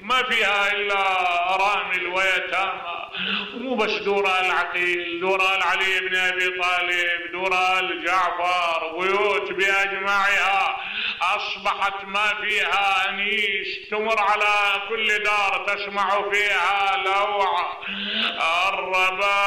ما فيها إلا أرامل ويتامى. ومو بس دور آل عقيل، دور آل علي بن أبي طالب، دور آل جعفر، بيوت بأجمعها أصبحت ما فيها أنيس، تمر على كل دار تسمع فيها لوعة. الرباب